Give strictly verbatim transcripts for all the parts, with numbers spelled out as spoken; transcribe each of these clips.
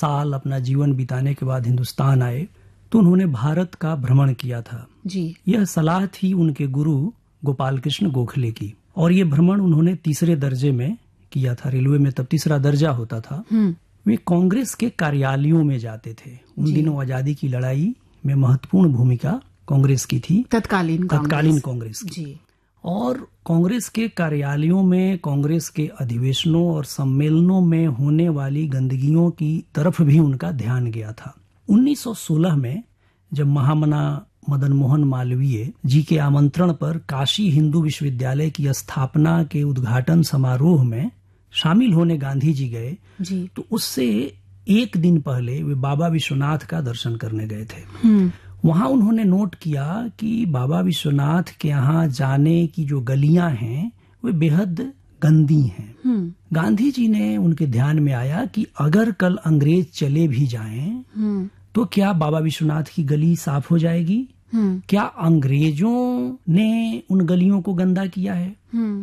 साल अपना जीवन बिताने के बाद हिंदुस्तान आए तो उन्होंने भारत का भ्रमण किया था जी। यह सलाह थी उनके गुरु गोपाल कृष्ण गोखले की, और ये भ्रमण उन्होंने तीसरे दर्जे में किया था। रेलवे में तब तीसरा दर्जा होता था। वे कांग्रेस के कार्यालयों में जाते थे। उन दिनों आजादी की लड़ाई में महत्वपूर्ण भूमिका कांग्रेस की थी, तत्कालीन तत्कालीन कांग्रेस की जी। और कांग्रेस के कार्यालयों में, कांग्रेस के अधिवेशनों और सम्मेलनों में होने वाली गंदगियों की तरफ भी उनका ध्यान गया था। उन्नीस सौ सोलह में जब महामना मदन मोहन मालवीय जी के आमंत्रण पर काशी हिंदू विश्वविद्यालय की स्थापना के उद्घाटन समारोह में शामिल होने गांधी जी गए जी। तो उससे एक दिन पहले वे बाबा विश्वनाथ का दर्शन करने गए थे। वहां उन्होंने नोट किया कि बाबा विश्वनाथ के यहाँ जाने की जो गलियां हैं वे बेहद गंदी हैं। गांधी जी ने उनके ध्यान में आया कि अगर कल अंग्रेज चले भी जाएं तो क्या बाबा विश्वनाथ की गली साफ हो जाएगी? क्या अंग्रेजों ने उन गलियों को गंदा किया है?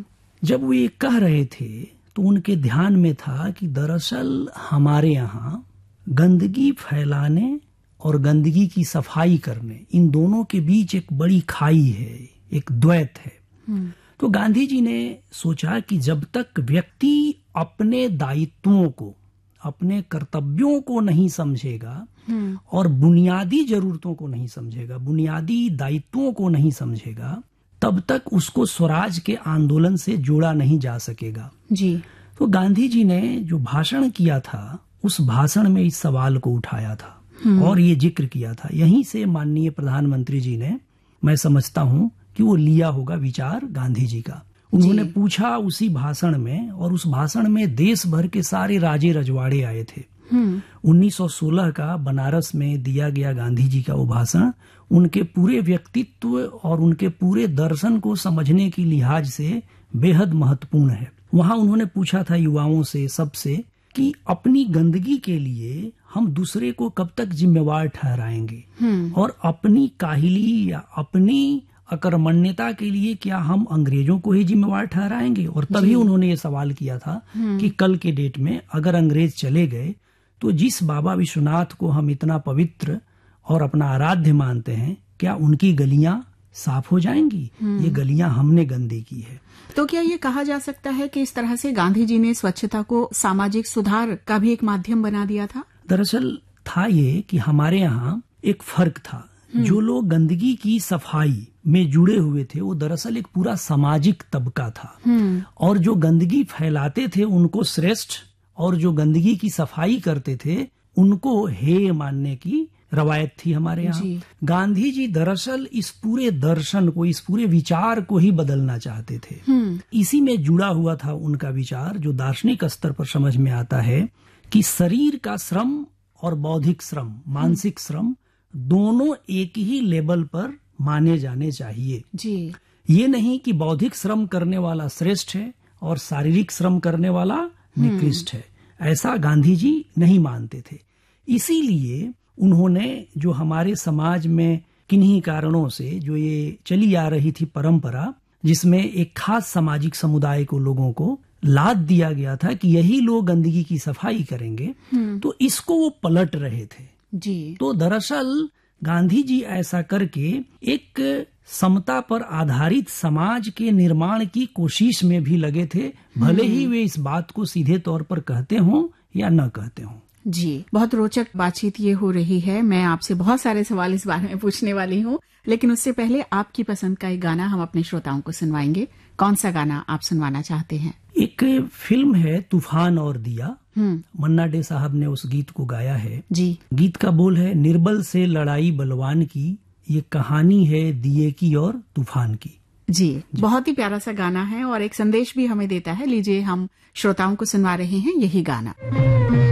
जब वो ये कह रहे थे तो उनके ध्यान में था कि दरअसल हमारे यहाँ गंदगी फैलाने और गंदगी की सफाई करने, इन दोनों के बीच एक बड़ी खाई है, एक द्वैत है। तो गांधी जी ने सोचा कि जब तक व्यक्ति अपने दायित्वों को, अपने कर्तव्यों को नहीं समझेगा और बुनियादी जरूरतों को नहीं समझेगा, बुनियादी दायित्वों को नहीं समझेगा, तब तक उसको स्वराज के आंदोलन से जोड़ा नहीं जा सकेगा जी। तो गांधी जी ने जो भाषण किया था उस भाषण में इस सवाल को उठाया था और ये जिक्र किया था। यहीं से माननीय प्रधानमंत्री जी ने, मैं समझता हूँ कि वो लिया होगा विचार गांधी जी का। उन्होंने पूछा उसी भाषण में, और उस भाषण में देश भर के सारे राजे रजवाड़े आए थे। उन्नीस सौ सोलह का बनारस में दिया गया गांधी जी का वो भाषण उनके पूरे व्यक्तित्व और उनके पूरे दर्शन को समझने की लिहाज से बेहद महत्वपूर्ण है। वहां उन्होंने पूछा था युवाओं से, सबसे, कि अपनी गंदगी के लिए हम दूसरे को कब तक जिम्मेवार ठहराएंगे, और अपनी काहिली या अपनी अकर्मण्यता के लिए क्या हम अंग्रेजों को ही जिम्मेवार ठहराएंगे? और तभी उन्होंने ये सवाल किया था कि कल के डेट में अगर अंग्रेज चले गए तो जिस बाबा विश्वनाथ को हम इतना पवित्र और अपना आराध्य मानते हैं, क्या उनकी गलियां साफ हो जाएंगी? ये गलियां हमने गंदी की है। तो क्या ये कहा जा सकता है कि इस तरह से गांधी जी ने स्वच्छता को सामाजिक सुधार का भी एक माध्यम बना दिया था? दरअसल था ये कि हमारे यहाँ एक फर्क था। जो लोग गंदगी की सफाई में जुड़े हुए थे वो दरअसल एक पूरा सामाजिक तबका था, और जो गंदगी फैलाते थे उनको श्रेष्ठ, और जो गंदगी की सफाई करते थे उनको हेय मानने की रवायत थी हमारे यहाँ। गांधी जी दरअसल इस पूरे दर्शन को, इस पूरे विचार को ही बदलना चाहते थे। इसी में जुड़ा हुआ था उनका विचार, जो दार्शनिक स्तर पर समझ में आता है कि शरीर का श्रम और बौद्धिक श्रम, मानसिक श्रम, दोनों एक ही लेवल पर माने जाने चाहिए जी। ये नहीं कि बौद्धिक श्रम करने वाला श्रेष्ठ है और शारीरिक श्रम करने वाला निकृष्ट है। ऐसा गांधी जी नहीं मानते थे। इसीलिए उन्होंने जो हमारे समाज में किन्हीं कारणों से जो ये चली आ रही थी परंपरा, जिसमें एक खास सामाजिक समुदाय को, लोगों को लाद दिया गया था कि यही लोग गंदगी की सफाई करेंगे, तो इसको वो पलट रहे थे जी। तो दरअसल गांधी जी ऐसा करके एक समता पर आधारित समाज के निर्माण की कोशिश में भी लगे थे, भले ही वे इस बात को सीधे तौर पर कहते हों या न कहते हों जी। बहुत रोचक बातचीत ये हो रही है। मैं आपसे बहुत सारे सवाल इस बारे में पूछने वाली हूँ, लेकिन उससे पहले आपकी पसंद का एक गाना हम अपने श्रोताओं को सुनवाएंगे। कौन सा गाना आप सुनवाना चाहते हैं? एक फिल्म है तूफान और दिया, मन्ना डे साहब ने उस गीत को गाया है जी। गीत का बोल है, निर्बल से लड़ाई बलवान की, ये कहानी है दिए की और तूफान की जी, जी। बहुत ही प्यारा सा गाना है और एक संदेश भी हमें देता है। लीजिए, हम श्रोताओं को सुनवा रहे हैं यही गाना।